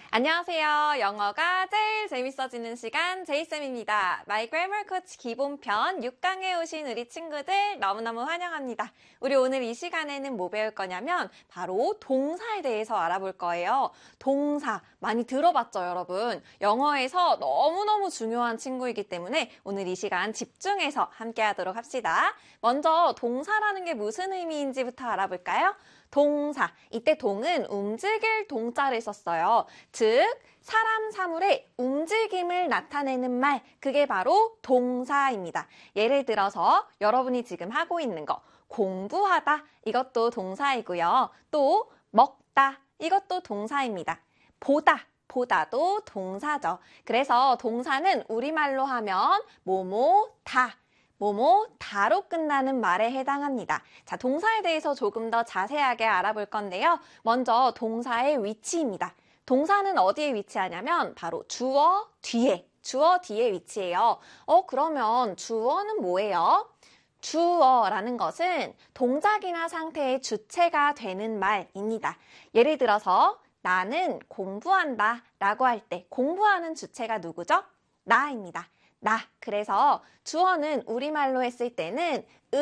안녕하세요. 영어가 제일 재밌어지는 시간 제이쌤입니다. My Grammar Coach 기본편 6강에 오신 우리 친구들 너무너무 환영합니다. 우리 오늘 이 시간에는 뭐 배울 거냐면 바로 동사에 대해서 알아볼 거예요. 동사 많이 들어봤죠, 여러분? 영어에서 너무너무 중요한 친구이기 때문에 오늘 이 시간 집중해서 함께 하도록 합시다. 먼저 동사라는 게 무슨 의미인지부터 알아볼까요? 동사, 이때 동은 움직일 동자를 썼어요. 즉, 사람, 사물의 움직임을 나타내는 말, 그게 바로 동사입니다. 예를 들어서 여러분이 지금 하고 있는 거, 공부하다, 이것도 동사이고요. 또 먹다, 이것도 동사입니다. 보다, 보다도 동사죠. 그래서 동사는 우리말로 하면 뭐뭐다, 뭐뭐다로 끝나는 말에 해당합니다. 자, 동사에 대해서 조금 더 자세하게 알아볼 건데요. 먼저 동사의 위치입니다. 동사는 어디에 위치하냐면 바로 주어 뒤에 위치해요. 그러면 주어는 뭐예요? 주어라는 것은 동작이나 상태의 주체가 되는 말입니다. 예를 들어서 나는 공부한다 라고 할 때 공부하는 주체가 누구죠? 나입니다. 나. 그래서 주어는 우리말로 했을 때는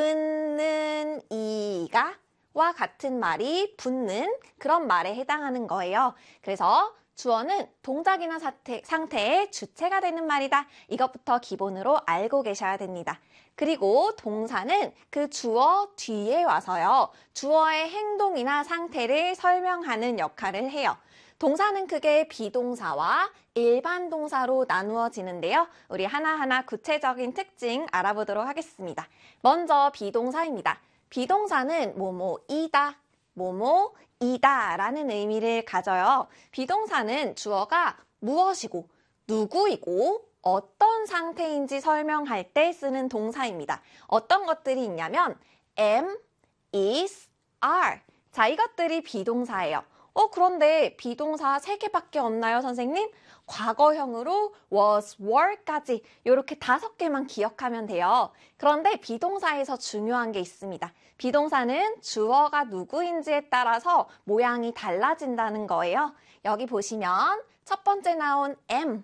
은, 이가 와 같은 말이 붙는 그런 말에 해당하는 거예요. 그래서 주어는 동작이나 상태의 주체가 되는 말이다. 이것부터 기본으로 알고 계셔야 됩니다. 그리고 동사는 그 주어 뒤에 와서요. 주어의 행동이나 상태를 설명하는 역할을 해요. 동사는 크게 비동사와 일반 동사로 나누어지는데요. 우리 하나하나 구체적인 특징 알아보도록 하겠습니다. 먼저 비동사입니다. 비동사는 뭐뭐이다, 뭐뭐이다 라는 의미를 가져요. 비동사는 주어가 무엇이고 누구이고 어떤 상태인지 설명할 때 쓰는 동사입니다. 어떤 것들이 있냐면 am, is, are. 자, 이것들이 비동사예요. 그런데 비동사 3개밖에 없나요, 선생님? 과거형으로 was, were까지 이렇게 5개만 기억하면 돼요. 그런데 비동사에서 중요한 게 있습니다. 비동사는 주어가 누구인지에 따라서 모양이 달라진다는 거예요. 여기 보시면 첫 번째 나온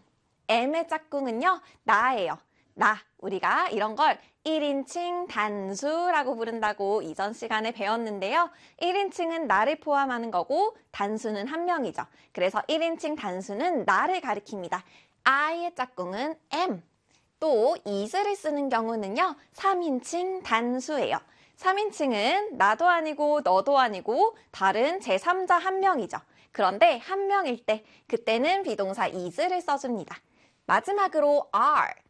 M의 짝꿍은요, 나예요. 나. 우리가 이런 걸 1인칭 단수라고 부른다고 이전 시간에 배웠는데요. 1인칭은 나를 포함하는 거고 단수는 한 명이죠. 그래서 1인칭 단수는 나를 가리킵니다. I의 짝꿍은 am. 또 is를 쓰는 경우는요. 3인칭 단수예요. 3인칭은 나도 아니고 너도 아니고 다른 제3자 한 명이죠. 그런데 한 명일 때 그때는 비동사 is를 써줍니다. 마지막으로 are.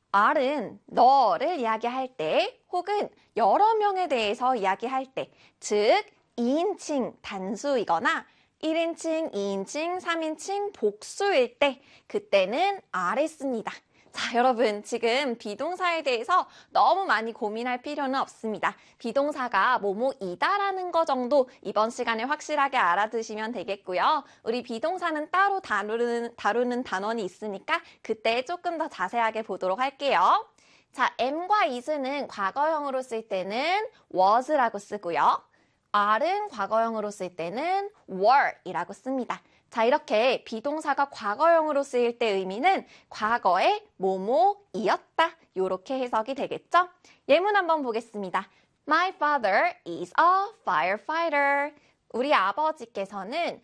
R은 너를 이야기할 때 혹은 여러 명에 대해서 이야기할 때, 즉 2인칭 단수이거나 1인칭, 2인칭, 3인칭 복수일 때 그때는 R을 씁니다. 자, 여러분 지금 비동사에 대해서 너무 많이 고민할 필요는 없습니다. 비동사가 뭐뭐이다라는 거 정도 이번 시간에 확실하게 알아두시면 되겠고요. 우리 비동사는 따로 다루는 단원이 있으니까 그때 조금 더 자세하게 보도록 할게요. 자, am과 is는 과거형으로 쓸 때는 was라고 쓰고요. are은 과거형으로 쓸 때는 were이라고 씁니다. 자, 이렇게 비동사가 과거형으로 쓰일 때 의미는 과거에 뭐뭐이었다. 이렇게 해석이 되겠죠? 예문 한번 보겠습니다. My father is a firefighter. 우리 아버지께서는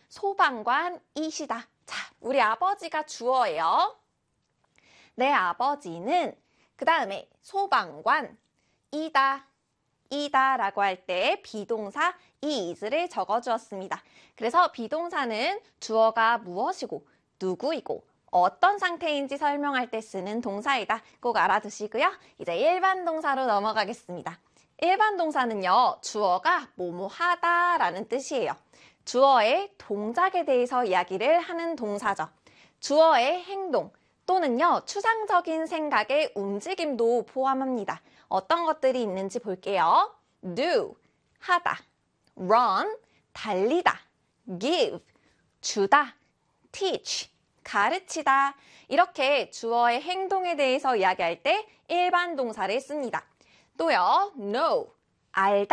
소방관이시다. 자, 우리 아버지가 주어예요. 내 아버지는 그 다음에 소방관이다. 이다라고 할 때 비동사 is를 적어주었습니다. 그래서 비동사는 주어가 무엇이고 누구이고 어떤 상태인지 설명할 때 쓰는 동사이다. 꼭 알아두시고요. 이제 일반 동사로 넘어가겠습니다. 일반 동사는요. 주어가 뭐뭐하다라는 뜻이에요. 주어의 동작에 대해서 이야기를 하는 동사죠. 주어의 행동 또는요. 추상적인 생각의 움직임도 포함합니다. 어떤 것들이 있는지 볼게요. do, 하다, run, 달리다, give, 주다, teach, 가르치다. 이렇게 주어의 행동에 대해서 이야기할 때 일반 동사를 씁니다. 또요, know, 알다,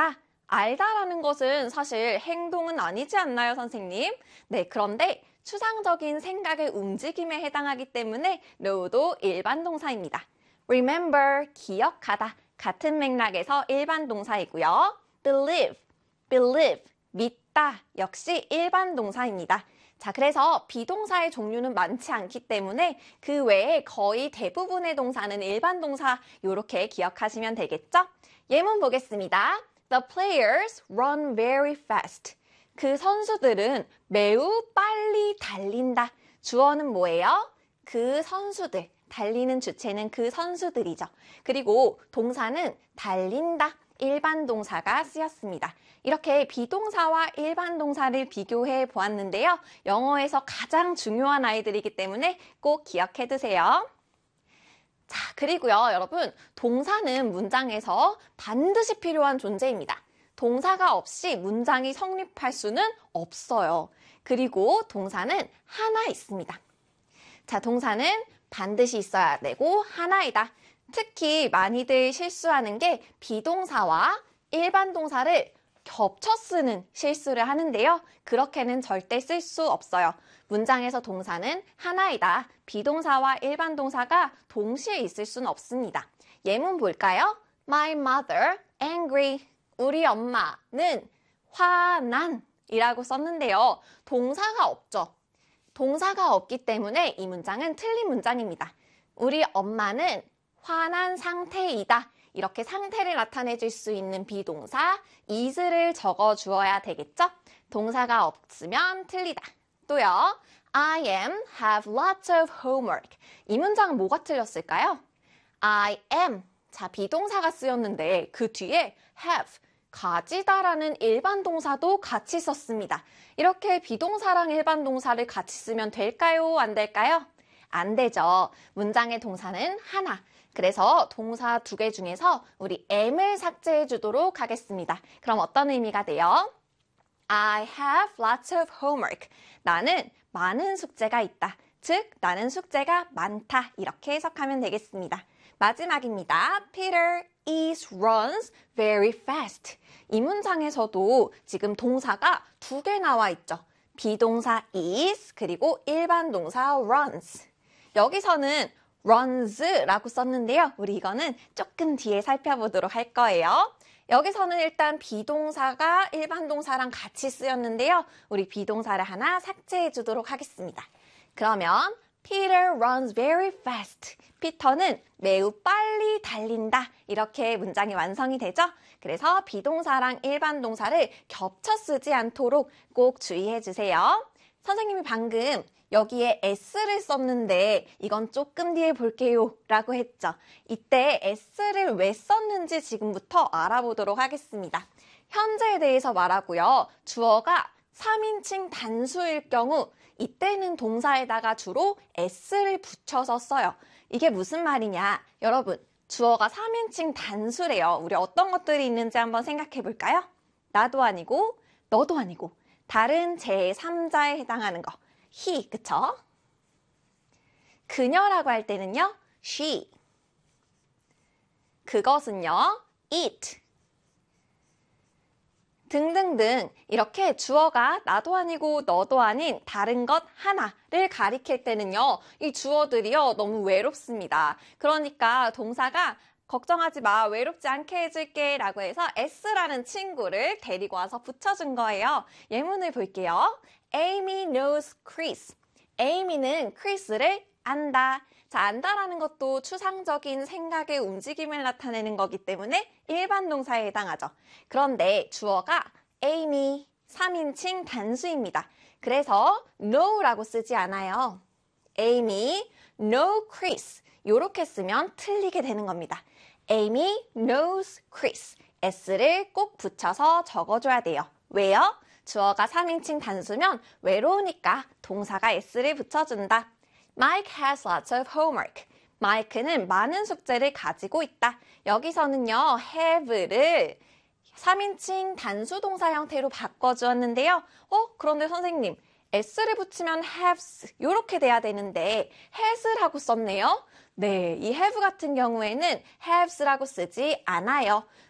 알다라는 것은 사실 행동은 아니지 않나요, 선생님? 네, 그런데 추상적인 생각의 움직임에 해당하기 때문에 know도 일반 동사입니다. remember, 기억하다. 같은 맥락에서 일반 동사이고요. believe, 믿다. 역시 일반 동사입니다. 자, 그래서 비동사의 종류는 많지 않기 때문에 그 외에 거의 대부분의 동사는 일반 동사 이렇게 기억하시면 되겠죠? 예문 보겠습니다. The players run very fast. 그 선수들은 매우 빨리 달린다. 주어는 뭐예요? 그 선수들. 달리는 주체는 그 선수들이죠. 그리고 동사는 달린다. 일반 동사가 쓰였습니다. 이렇게 비동사와 일반 동사를 비교해 보았는데요. 영어에서 가장 중요한 아이들이기 때문에 꼭 기억해 두세요. 자, 그리고요, 여러분, 동사는 문장에서 반드시 필요한 존재입니다. 동사가 없이 문장이 성립할 수는 없어요. 그리고 동사는 하나 있습니다. 자, 동사는 반드시 있어야 되고 하나이다. 특히 많이들 실수하는 게 비동사와 일반 동사를 겹쳐 쓰는 실수를 하는데요. 그렇게는 절대 쓸 수 없어요. 문장에서 동사는 하나이다. 비동사와 일반 동사가 동시에 있을 수는 없습니다. 예문 볼까요? My mother angry. 우리 엄마는 화난이라고 썼는데요. 동사가 없죠. 동사가 없기 때문에 이 문장은 틀린 문장입니다. 우리 엄마는 화난 상태이다. 이렇게 상태를 나타내 줄 수 있는 비동사 is를 적어 주어야 되겠죠? 동사가 없으면 틀리다. 또요. I have lots of homework. 이 문장은 뭐가 틀렸을까요? I am. 자, 비동사가 쓰였는데 그 뒤에 have, 가지다라는 일반 동사도 같이 썼습니다. 이렇게 비동사랑 일반 동사를 같이 쓰면 될까요? 안 될까요? 안 되죠. 문장의 동사는 하나. 그래서 동사 2개 중에서 우리 am을 삭제해 주도록 하겠습니다. 그럼 어떤 의미가 돼요? I have lots of homework. 나는 많은 숙제가 있다. 즉, 나는 숙제가 많다. 이렇게 해석하면 되겠습니다. 마지막입니다. Peter runs very fast. 이 문장에서도 지금 동사가 2개 나와 있죠. 비동사 is 그리고 일반 동사 runs. 여기서는 runs라고 썼는데요. 우리 이거는 조금 뒤에 살펴보도록 할 거예요. 여기서는 일단 비동사가 일반 동사랑 같이 쓰였는데요. 우리 비동사를 하나 삭제해 주도록 하겠습니다. 그러면 Peter runs very fast. 피터는 매우 빨리 달린다. 이렇게 문장이 완성이 되죠? 그래서 비동사랑 일반 동사를 겹쳐 쓰지 않도록 꼭 주의해 주세요. 선생님이 방금 여기에 s를 썼는데 이건 조금 뒤에 볼게요 라고 했죠. 이때 s를 왜 썼는지 지금부터 알아보도록 하겠습니다. 현재에 대해서 말하고요. 주어가 3인칭 단수일 경우 이때는 동사에다가 주로 s를 붙여서 써요. 이게 무슨 말이냐? 여러분, 주어가 3인칭 단수래요. 우리 어떤 것들이 있는지 한번 생각해 볼까요? 나도 아니고 너도 아니고 다른 제3자에 해당하는 거. he, 그쵸? 그녀라고 할 때는요. she. 그것은요. it. 등등등 이렇게 주어가 나도 아니고 너도 아닌 다른 것 하나를 가리킬 때는요. 이 주어들이요. 너무 외롭습니다. 그러니까 동사가 걱정하지 마, 외롭지 않게 해줄게 라고 해서 s라는 친구를 데리고 와서 붙여준 거예요. 예문을 볼게요. Amy knows Chris. Amy는 Chris를 안다. 자, 안다라는 것도 추상적인 생각의 움직임을 나타내는 거기 때문에 일반 동사에 해당하죠. 그런데 주어가 Amy, 3인칭 단수입니다. 그래서 know라고 쓰지 않아요. Amy, know Chris. 이렇게 쓰면 틀리게 되는 겁니다. Amy knows Chris. s를 꼭 붙여서 적어줘야 돼요. 왜요? 주어가 3인칭 단수면 외로우니까 동사가 s를 붙여준다. Mike has lots of homework. Mike는 많은 숙제를 가지고 있다. 여기서는요, have를 3인칭 단수 동사 형태로 바꿔주었는데요. 그런데 선생님, s를 붙이면 haves 이렇게 돼야 되는데 has라고 썼네요. 네, 이 have 같은 경우에는 haves라고 쓰지 않아요.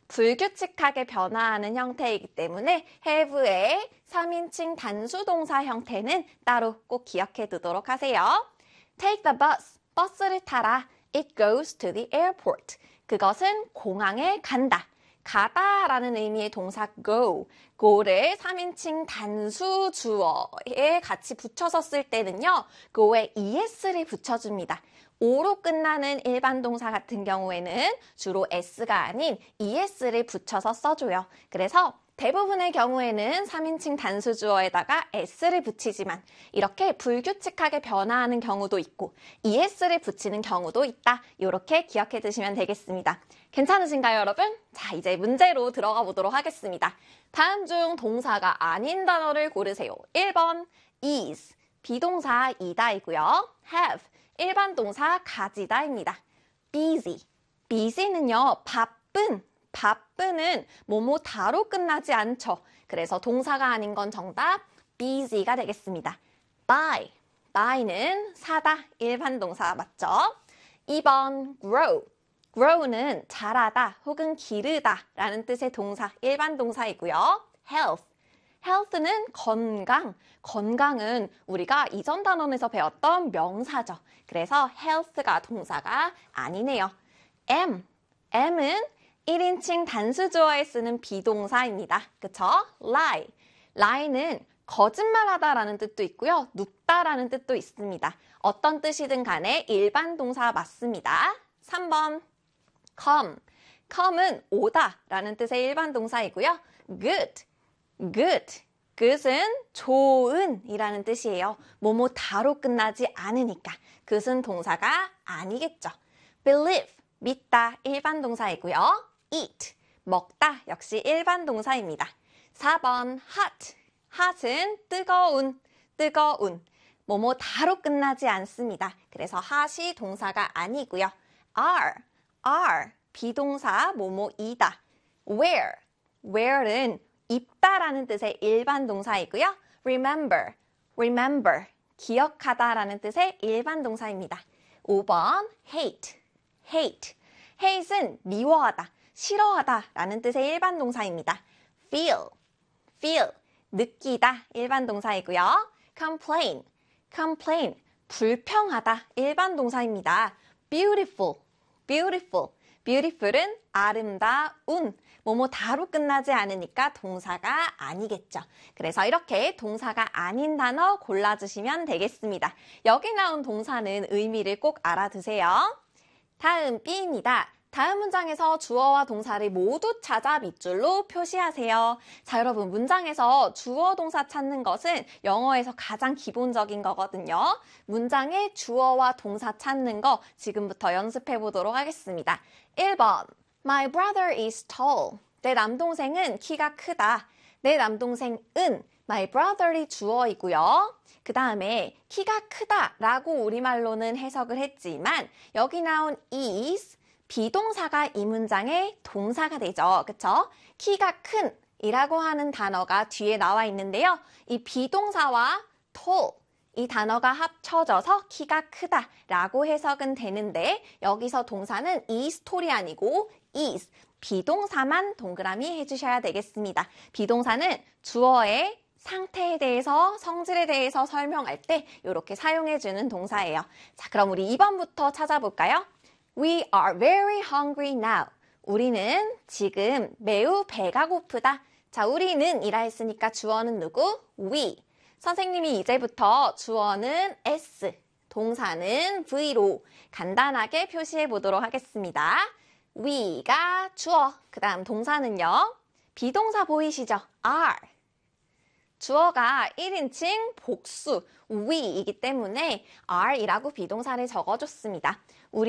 불규칙하게 변화하는 형태이기 때문에 have의 3인칭 단수 동사 형태는 따로 꼭 기억해 두도록 하세요. Take the bus. 버스를 타라. It goes to the airport. 그것은 공항에 간다. 가다라는 의미의 동사 go를 3인칭 단수 주어에 같이 붙여서 쓸 때는요. go에 es를 붙여줍니다. o로 끝나는 일반 동사 같은 경우에는 주로 s가 아닌 es를 붙여서 써줘요. 그래서 대부분의 경우에는 3인칭 단수 주어에다가 s를 붙이지만 이렇게 불규칙하게 변화하는 경우도 있고 es를 붙이는 경우도 있다. 이렇게 기억해 두시면 되겠습니다. 괜찮으신가요, 여러분? 자, 이제 문제로 들어가 보도록 하겠습니다. 다음 중 동사가 아닌 단어를 고르세요. 1번 is, 비동사이다이고요. have, 일반 동사 가지다입니다. busy는요, 바쁜은 뭐뭐다로 끝나지 않죠. 그래서 동사가 아닌 건 정답 busy가 되겠습니다. buy는 사다, 일반 동사 맞죠? 2번 grow는 자라다 혹은 기르다 라는 뜻의 동사, 일반 동사이고요. health는 건강은 우리가 이전 단원에서 배웠던 명사죠. 그래서 health가 동사가 아니네요. M은 1인칭 단수 주어에 쓰는 비동사입니다. 그쵸? lie는 거짓말하다라는 뜻도 있고요. 눕다라는 뜻도 있습니다. 어떤 뜻이든 간에 일반 동사 맞습니다. 3번 come은 오다라는 뜻의 일반 동사이고요. good은 좋은이라는 뜻이에요. 뭐뭐다로 끝나지 않으니까 good은 동사가 아니겠죠. believe, 믿다, 일반 동사이고요. eat, 먹다 역시 일반 동사입니다. 4번 hot은 뜨거운, 뭐뭐다로 끝나지 않습니다. 그래서 hot이 동사가 아니고요. are, 비동사 뭐뭐이다. wear은 입다라는 뜻의 일반 동사이고요. remember, 기억하다라는 뜻의 일반 동사입니다. 5번 hate은 미워하다, 싫어하다라는 뜻의 일반 동사입니다. feel, 느끼다, 일반 동사이고요. complain, 불평하다, 일반 동사입니다. beautiful은 아름다운, 뭐뭐다로 끝나지 않으니까 동사가 아니겠죠. 그래서 이렇게 동사가 아닌 단어 골라주시면 되겠습니다. 여기 나온 동사는 의미를 꼭 알아두세요. 다음 B입니다. 다음 문장에서 주어와 동사를 모두 찾아 밑줄로 표시하세요. 자, 여러분 문장에서 주어 동사 찾는 것은 영어에서 가장 기본적인 거거든요. 문장의 주어와 동사 찾는 거 지금부터 연습해 보도록 하겠습니다. 1번 My brother is tall. 내 남동생은 키가 크다. 내 남동생은 my brother이 주어이고요. 그 다음에 키가 크다라고 우리말로는 해석을 했지만 여기 나온 is 비동사가 이 문장의 동사가 되죠. 그쵸? 키가 큰 이라고 하는 단어가 뒤에 나와 있는데요. 이 비동사와 tall 이 단어가 합쳐져서 키가 크다라고 해석은 되는데 여기서 동사는 is tall이 아니고 is 비동사만 동그라미 해주셔야 되겠습니다. 비동사는 주어의 상태에 대해서, 성질에 대해서 설명할 때 이렇게 사용해주는 동사예요. 자, 그럼 우리 2번부터 찾아볼까요? We are very hungry now. 우리는 지금 매우 배가 고프다. 자, 우리는 이라 했으니까 주어는 누구? We. 선생님이 이제부터 주어는 S, 동사는 V로 간단하게 표시해 보도록 하겠습니다. we가 주어, 그 다음 동사는요. 비동사 보이시죠? are. 주어가 1인칭 복수, we이기 때문에 are이라고 비동사를 적어줬습니다.